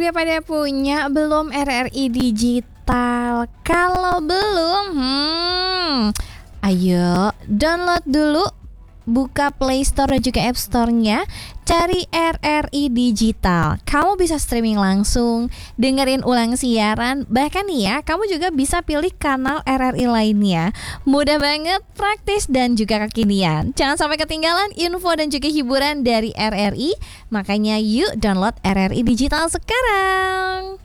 udah pada punya belum RRI Digital? Kalau belum, ayo download dulu. Buka Play Store dan juga App Store-nya, cari RRI Digital. Kamu bisa streaming langsung, dengerin ulang siaran, bahkan nih ya, kamu juga bisa pilih kanal RRI lainnya. Mudah banget, praktis dan juga kekinian. Jangan sampai ketinggalan info dan juga hiburan dari RRI. Makanya yuk download RRI Digital sekarang.